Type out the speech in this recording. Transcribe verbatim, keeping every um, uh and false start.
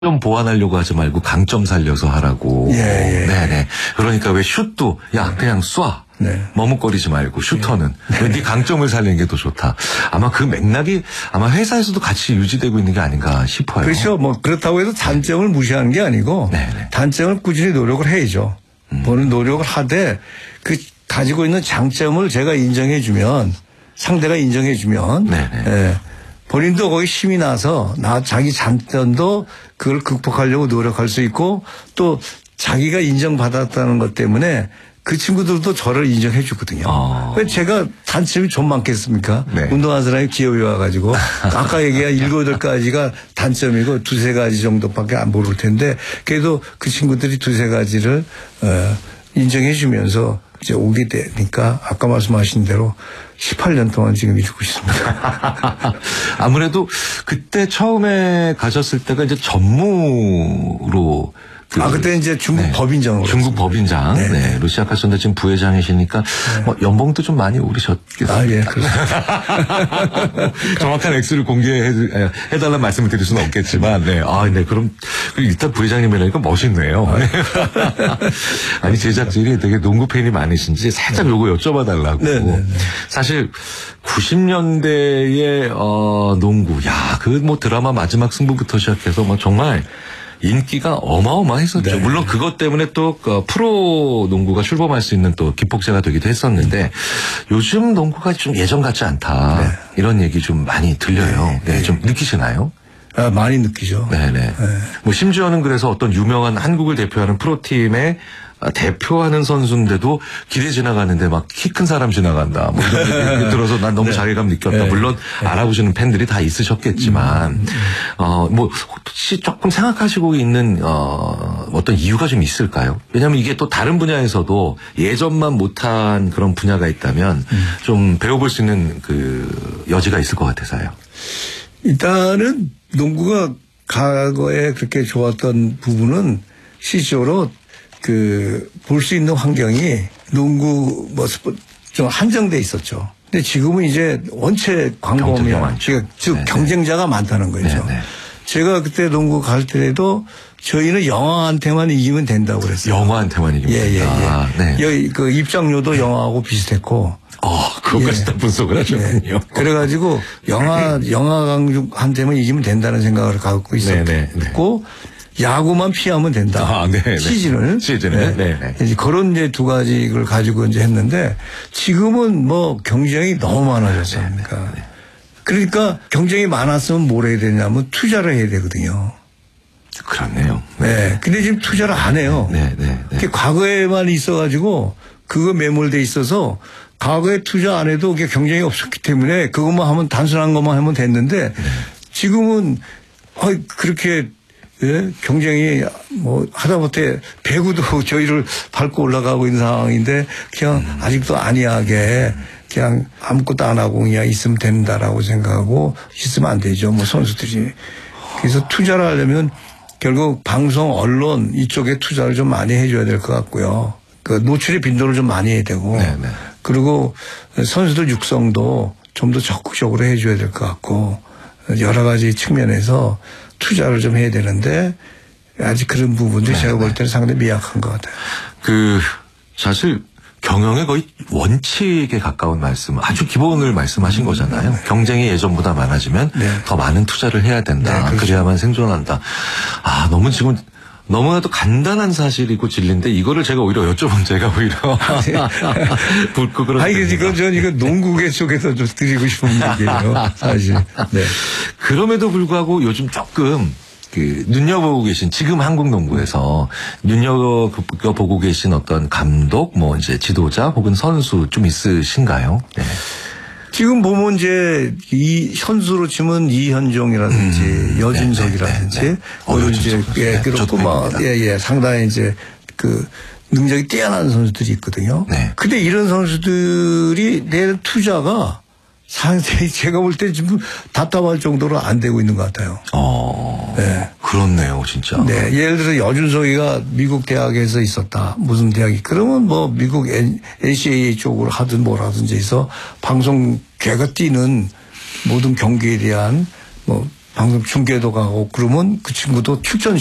좀 보완하려고 하지 말고 강점 살려서 하라고. 예, 예. 네네. 그러니까 왜 슛도 야 그냥 쏴. 네. 머뭇거리지 말고 슈터는 네. 네 강점을 살리는 게 더 좋다. 아마 그 맥락이 아마 회사에서도 같이 유지되고 있는 게 아닌가 싶어요. 그렇죠. 뭐 그렇다고 해서 단점을 네. 무시하는 게 아니고 네네. 단점을 꾸준히 노력을 해야죠. 음. 보는 노력을 하되 그 가지고 있는 장점을 제가 인정해 주면 상대가 인정해 주면 예. 본인도 거기 힘이 나서 나 자기 장점도 그걸 극복하려고 노력할 수 있고 또 자기가 인정받았다는 것 때문에 그 친구들도 저를 인정해 주거든요. 어. 왜 제가 단점이 좀 많겠습니까? 네. 운동하는 사람이 기업에 와가지고 아까 얘기한 일곱, 여덟 가지가 단점이고 두세 가지 정도밖에 안 모를 텐데 그래도 그 친구들이 두세 가지를 어, 인정해 주면서 이제 오게 되니까 아까 말씀하신 대로 십팔 년 동안 지금 이루고 있습니다. 아무래도 그때 처음에 가셨을 때가 이제 전무로 그 아, 그때 이제 중국 네. 법인장으로. 중국 법인장. 네. 네. 러시아 카선데 지금 부회장이시니까 네. 뭐 연봉도 좀 많이 오르셨겠어요. 아, 예. 그렇습니다. 정확한 액수를 공개해달라는 말씀을 드릴 수는 없겠지만, 네. 아, 네. 그럼 일단 부회장님이라니까 멋있네요. 아, 아니, 제작진이 되게 농구 팬이 많으신지 살짝 네. 요거 여쭤봐달라고. 네, 네, 네. 사실 구십 년대의 어, 농구, 야, 그 뭐 드라마 마지막 승부부터 시작해서 뭐 정말 인기가 어마어마했었죠. 네. 물론 그것 때문에 또 프로 농구가 출범할 수 있는 또 기폭제가 되기도 했었는데 요즘 농구가 좀 예전 같지 않다. 네. 이런 얘기 좀 많이 들려요. 네. 네. 좀 느끼시나요? 아, 많이 느끼죠. 네네. 네. 뭐 심지어는 그래서 어떤 유명한 한국을 대표하는 프로팀의 대표하는 선수인데도 기대 지나가는데 막 키 큰 사람 지나간다. 뭐 이런 얘기 들어서 난 너무 네. 자괴감 느꼈다. 네. 물론 네. 알아보시는 팬들이 다 있으셨겠지만 음. 어, 뭐 혹시 조금 생각하시고 있는 어, 어떤 이유가 좀 있을까요? 왜냐하면 이게 또 다른 분야에서도 예전만 못한 그런 분야가 있다면 음. 좀 배워볼 수 있는 그 여지가 있을 것 같아서요. 일단은 농구가 과거에 그렇게 좋았던 부분은 실질적으로 그 볼 수 있는 환경이 농구 뭐 좀 한정돼 있었죠. 근데 지금은 이제 원체 광범위한 즉 네네. 경쟁자가 많다는 거죠. 네네. 제가 그때 농구 갈 때도 저희는 영화한테만 이기면 된다고 그랬어요. 영화한테만 이기면 예, 된다. 예, 예. 네. 그 입장료도 영화하고 비슷했고. 어, 그것까지 다 예. 분석을 하셨군요. 네. 그래가지고 영화 영화 강국한테만 이기면 된다는 생각을 갖고 있었고. 야구만 피하면 된다. 아, 네, 시즌을. 시즌을. 네. 네. 이제 그런 이제 두 가지를 가지고 이제 했는데 지금은 뭐 경쟁이 너무 많아졌으니까. 네, 네. 그러니까 경쟁이 많았으면 뭘 해야 되냐면 투자를 해야 되거든요. 그렇네요. 네. 근데 지금 투자를 안 해요. 네, 네, 네. 과거에만 있어가지고 그거 매몰돼 있어서 과거에 투자 안 해도 경쟁이 없었기 때문에 그것만 하면 단순한 것만 하면 됐는데 네. 지금은 그렇게 예? 경쟁이 뭐 하다못해 배구도 저희를 밟고 올라가고 있는 상황인데 그냥 음. 아직도 안이하게 그냥 아무것도 안 하고 그냥 있으면 된다라고 생각하고 있으면 안 되죠. 뭐 선수들이. 그래서 투자를 하려면 결국 방송, 언론 이쪽에 투자를 좀 많이 해줘야 될 것 같고요. 그 노출의 빈도를 좀 많이 해야 되고 네네. 그리고 선수들 육성도 좀 더 적극적으로 해줘야 될 것 같고 여러 가지 측면에서 투자를 좀 해야 되는데 아직 그런 부분들이 제가 볼 때는 상당히 미약한 것 같아요. 그 사실 경영의 거의 원칙에 가까운 말씀, 아주 기본을 말씀하신 거잖아요. 경쟁이 예전보다 많아지면 네. 더 많은 투자를 해야 된다. 네, 그렇죠. 그래야만 생존한다. 아, 너무 지금 너무나도 간단한 사실이고 진리인데 이거를 제가 오히려 여쭤본 제가 오히려 붉고 그런. 아니 이거 전 이거 농구계 쪽에서 좀 드리고 싶은 얘기예요, 사실. 네. 그럼에도 불구하고 요즘 조금 그 눈여보고 계신 지금 한국 농구에서 눈여보고 계신 어떤 감독, 뭐 이제 지도자 혹은 선수 좀 있으신가요? 네. 지금 보면 이제 이 현수로 치면 이현종이라든지 음, 여진석이라든지 네, 네, 네. 어, 이제 예, 그렇고 막 예예 상당히 이제 그 능력이 뛰어난 선수들이 있거든요. 네. 근데 이런 선수들이 내는 투자가 상당히 제가 볼 때 지금 답답할 정도로 안 되고 있는 것 같아요. 어, 네. 그렇네요, 진짜. 네, 예를 들어 여준석이가 미국 대학에서 있었다. 무슨 대학이 그러면 뭐 미국 엔씨에이에이 쪽으로 하든 뭘 하든지 해서 방송계가 뛰는 모든 경기에 대한 뭐 방송 중계도 가고 그러면 그 친구도 출전